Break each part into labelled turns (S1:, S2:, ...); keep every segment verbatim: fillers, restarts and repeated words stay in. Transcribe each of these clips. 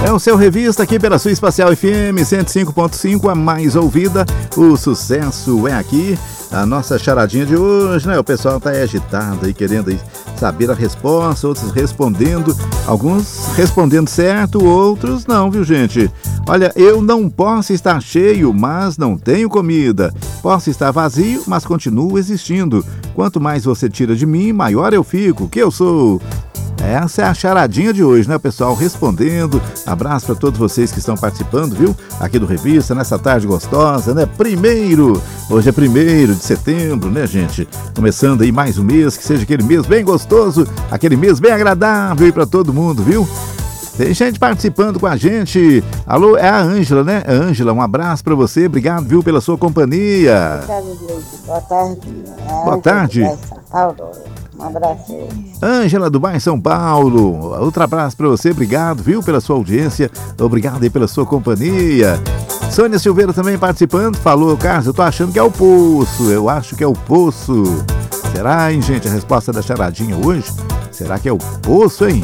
S1: É o seu Revista aqui pela sua Espacial F M cento e cinco ponto cinco, a mais ouvida. O sucesso é aqui. A nossa charadinha de hoje, né? O pessoal tá aí agitado aí, querendo aí saber a resposta, outros respondendo, alguns respondendo certo, outros não, viu, gente? Olha, eu não posso estar cheio, mas não tenho comida. Posso estar vazio, mas continuo existindo. Quanto mais você tira de mim, maior eu fico. Que eu sou... Essa é a charadinha de hoje, né, pessoal? Respondendo. Abraço para todos vocês que estão participando, viu? Aqui do Revista, nessa tarde gostosa, né? Primeiro, hoje é primeiro de setembro, né, gente? Começando aí mais um mês, que seja aquele mês bem gostoso, aquele mês bem agradável aí para todo mundo, viu? Tem gente participando com a gente. Alô, é a Ângela, né? Ângela, um abraço para você. Obrigado, viu, pela sua companhia.
S2: Boa tarde.
S1: Boa tarde.
S2: Um abraço.
S1: Ângela do bairro São Paulo, outro abraço para você, obrigado, viu, pela sua audiência, obrigado aí pela sua companhia. Sônia Silveira também participando, falou, Carlos, eu tô achando que é o Poço, eu acho que é o Poço. Será, hein, gente, a resposta da charadinha hoje? Será que é o Poço, hein?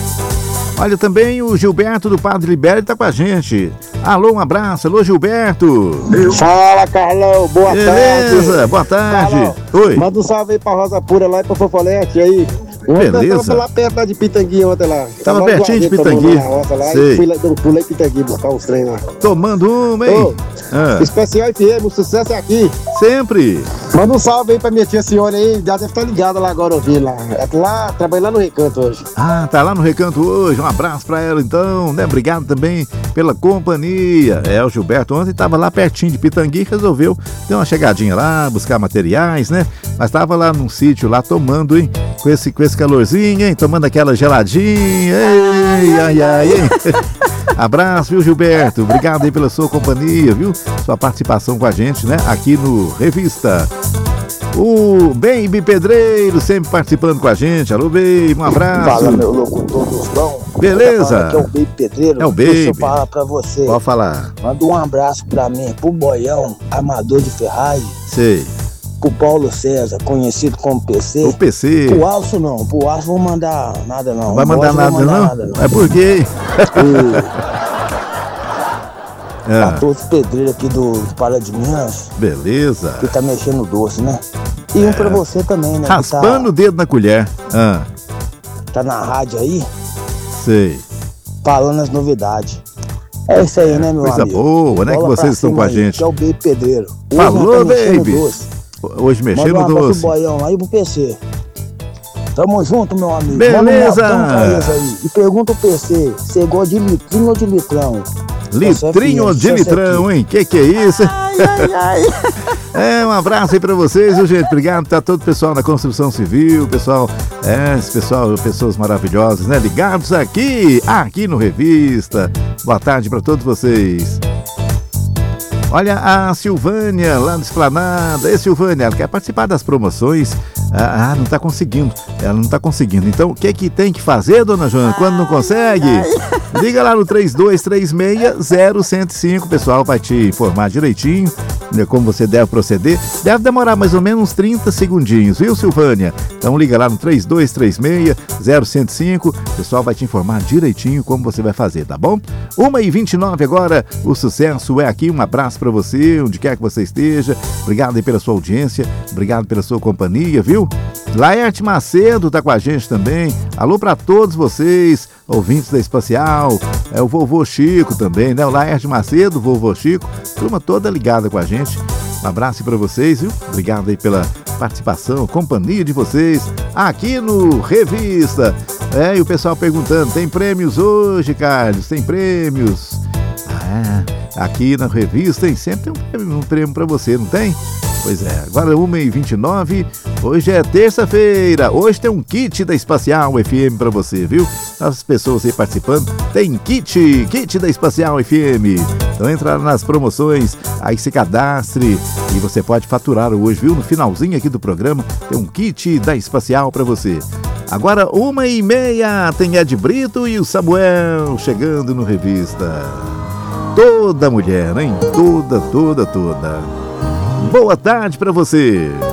S1: Olha, também o Gilberto do Padre Libério tá com a gente. Alô, um abraço. Alô, Gilberto.
S3: Fala, Carlão. Boa
S1: Beleza,
S3: tarde.
S1: Boa tarde.
S3: Carlão,
S1: Oi.
S3: Manda um salve aí pra Rosa Pura lá e pra Fofolete aí. Ontem
S1: Beleza.
S3: eu tava lá perto lá de Pitanguinha ontem lá.
S1: Tava pertinho de Pitanguinha.
S3: Sei. E fui lá, pulei Pitanguinha buscar os trem lá.
S1: Tomando uma, hein?
S3: Ô, ah. Especial F M, o sucesso é aqui.
S1: Sempre.
S3: Manda um salve aí pra minha tia senhora aí, já deve estar ligada lá agora ouvindo lá. É lá, trabalhando lá no Recanto hoje.
S1: Ah, tá lá no Recanto hoje. Um abraço pra ela então, né? Obrigado também pela companhia. É, o Gilberto ontem tava lá pertinho de Pitangui, resolveu ter uma chegadinha lá, buscar materiais, né? Mas tava lá num sítio lá tomando, hein? Com esse, com esse calorzinho, hein? Tomando aquela geladinha. Ei, ai, ai, hein? Abraço, viu, Gilberto? Obrigado aí pela sua companhia, viu? Sua participação com a gente, né? Aqui no Revista. O Baby Pedreiro sempre participando com a gente. Alô, Baby, um abraço.
S4: Fala, meu locutor dos bons.
S1: Beleza.
S4: Aqui é o Baby Pedreiro.
S1: É o Baby.
S4: Deixa eu falar pra você.
S1: Pode falar.
S4: Manda um abraço pra mim, pro Boião, amador de ferragem.
S1: Sei.
S4: Pro Paulo César, conhecido como P C.
S1: O P C.
S4: Pro Alço não, pro Alço vou mandar nada não.
S1: Não vai mandar nada,
S4: mandar
S1: não?
S4: nada não?
S1: É por quê?
S4: E...
S1: ah.
S4: A todos os pedreiros aqui do, do Pará de Minas.
S1: Beleza.
S4: Que tá mexendo doce, né? E um é. pra você também, né?
S1: Raspando tá... o dedo na colher. Ah.
S4: Tá na rádio aí?
S1: Sei.
S4: Falando as novidades. É isso aí, né, meu
S1: Coisa
S4: amigo?
S1: Coisa boa, né,
S4: Bola
S1: que vocês estão com a gente.
S4: Que é o Baby Pedreiro. Hoje
S1: Falou,
S4: tá
S1: Baby.
S4: Doce.
S1: Hoje mexendo no doce.
S4: Manda um abraço pro Boião aí pro P C. Tamo junto, meu amigo.
S1: Beleza.
S4: Um aí. E pergunta o P C, você gosta de litrinho ou de litrão?
S1: Litrinho ou de litrão, hein? Que que é isso?
S4: Ai, ai, ai.
S1: É, um abraço aí pra vocês, viu, gente? Obrigado, tá todo o pessoal na construção civil, pessoal, é, esse pessoal, pessoas maravilhosas, né? Ligados aqui, aqui no Revista. Boa tarde pra todos vocês. Olha a Silvânia, lá no Esplanada. Ei, Silvânia, ela quer participar das promoções. Ah, não tá conseguindo. Ela não tá conseguindo. Então, o que que tem que fazer, dona Joana? Quando não consegue, liga lá no três dois três seis zero um zero cinco. O pessoal vai te informar direitinho, né, como você deve proceder. Deve demorar mais ou menos uns trinta segundinhos, viu, Silvânia? Então, liga lá no três dois três seis zero um zero cinco. O pessoal vai te informar direitinho como você vai fazer, tá bom? uma e vinte e nove agora. O sucesso é aqui. Um abraço pra você, onde quer que você esteja. Obrigado aí pela sua audiência. Obrigado pela sua companhia, viu? Laerte Macedo tá com a gente também. Alô pra todos vocês, ouvintes da Espacial. É o vovô Chico também, né? O Laerte Macedo, o vovô Chico. Turma toda ligada com a gente. Um abraço pra vocês, viu? Obrigado aí pela participação, companhia de vocês aqui no Revista. É, e o pessoal perguntando, tem prêmios hoje, Carlos? Tem prêmios? Ah, aqui na Revista tem sempre um prêmio, um prêmio pra você, não tem? Pois é, agora uma e vinte e nove, hoje é terça-feira, hoje tem um kit da Espacial F M pra você, viu? As pessoas aí participando, tem kit, kit da Espacial F M. Então entra nas promoções, aí se cadastre e você pode faturar hoje, viu? No finalzinho aqui do programa, tem um kit da Espacial pra você. Agora uma e meia, tem Ed Brito e o Samuel chegando no Revista. Toda mulher, hein? Toda, toda, toda. Boa tarde pra você.